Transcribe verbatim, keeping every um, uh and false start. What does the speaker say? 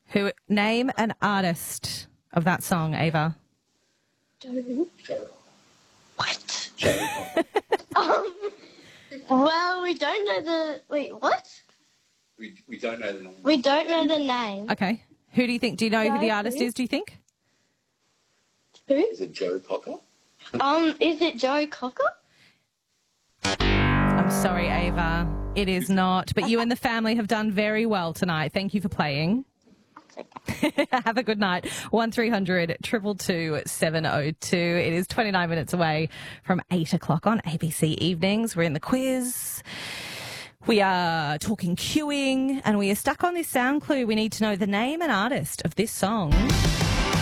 Who name an artist of that song, Ava? What? um, well, we don't know the... Wait, what? We, we don't know the name. We don't know the name. Okay. Who do you think? Do you know who the artist is, do you think? Who? Is it Joe Cocker? Um, is it Joe Cocker? I'm sorry, Ava. It is not. But you and the family have done very well tonight. Thank you for playing. Have a good night. one three hundred two two two seven oh two. It is twenty-nine minutes away from eight o'clock on A B C Evenings. We're in the quiz. We are talking queuing, and we are stuck on this sound clue. We need to know the name and artist of this song.